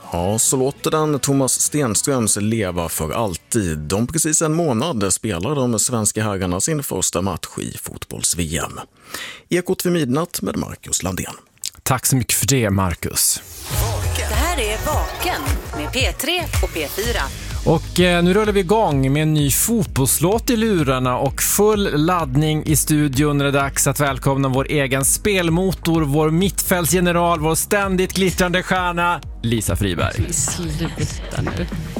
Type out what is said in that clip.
Ja, så låter den Thomas Stenströms leva för alltid. Om precis en månad spelar de svenska herrarna sin första match i fotbolls-VM. Ekot vid midnatt med Marcus Landén. Tack så mycket för det, Marcus. Det här är Vaken med P3 och P4. Och nu rullar vi igång med en ny fotbollslåt i lurarna och full laddning i studion. Det är dags att välkomna vår egen spelmotor, vår mittfältsgeneral, vår ständigt glittrande stjärna, Lisa Friberg. Sluta nu.